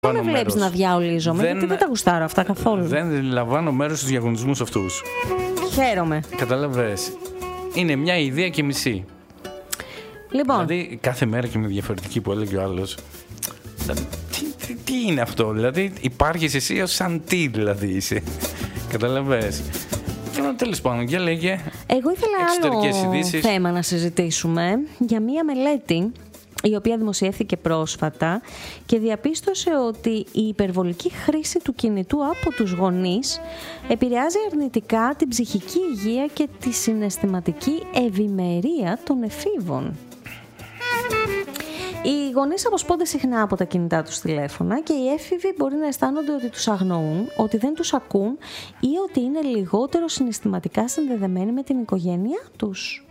Δεν με βλέπεις να διαολίζομαι, γιατί δεν τα γουστάρω αυτά καθόλου. Δεν λαμβάνω μέρος στους διαγωνισμούς αυτούς. Χαίρομαι. Καταλαβες. Είναι μια ιδέα και μισή. Λοιπόν. Δηλαδή κάθε μέρα και με διαφορετική που έλεγε ο άλλος. Τι είναι αυτό, δηλαδή υπάρχεις εσύ ως σαν τι δηλαδή είσαι. Καταλαβες. Τέλος πάντων, για λέγε. Εγώ ήθελα άλλο θέμα να συζητήσουμε για μία μελέτη η οποία δημοσιεύθηκε πρόσφατα και διαπίστωσε ότι η υπερβολική χρήση του κινητού από τους γονείς επηρεάζει αρνητικά την ψυχική υγεία και τη συναισθηματική ευημερία των εφήβων. Οι γονείς αποσπώνται συχνά από τα κινητά τους τηλέφωνα και οι έφηβοι μπορεί να αισθάνονται ότι τους αγνοούν, ότι δεν τους ακούν ή ότι είναι λιγότερο συναισθηματικά συνδεδεμένοι με την οικογένειά τους.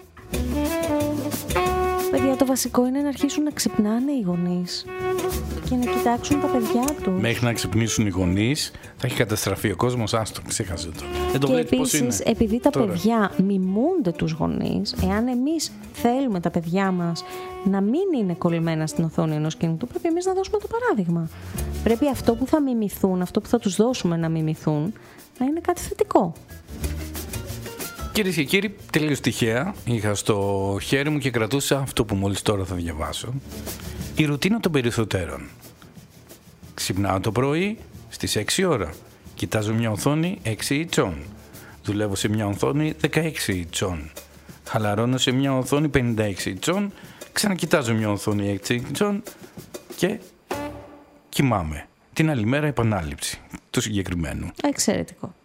Παιδιά, το βασικό είναι να αρχίσουν να ξυπνάνε οι γονείς και να κοιτάξουν τα παιδιά τους. Μέχρι να ξυπνήσουν οι γονείς θα έχει καταστραφεί ο κόσμος, άστο, ξέχασε το. Και επίσης, επειδή τα παιδιά μιμούνται τους γονείς, εάν εμείς θέλουμε τα παιδιά μας να μην είναι κολλημένα στην οθόνη ενός κινητού, πρέπει εμείς να δώσουμε το παράδειγμα. Πρέπει αυτό που θα μιμηθούν, αυτό που θα τους δώσουμε να μιμηθούν, να είναι κάτι θετικό. Κυρίες και κύριοι, τελείως τυχαία είχα στο χέρι μου και κρατούσα αυτό που μόλις τώρα θα διαβάσω. Η ρουτίνα των περιθωτέρων. Ξυπνάω το πρωί στις 6 ώρα. Κοιτάζω μια οθόνη 6 ιντσών. Δουλεύω σε μια οθόνη 16 ιντσών. Χαλαρώνω σε μια οθόνη 56 ιντσών. Ξανακοιτάζω μια οθόνη 6 ιντσών και κοιμάμαι. Την άλλη μέρα επανάληψη του συγκεκριμένου. Εξαιρετικό.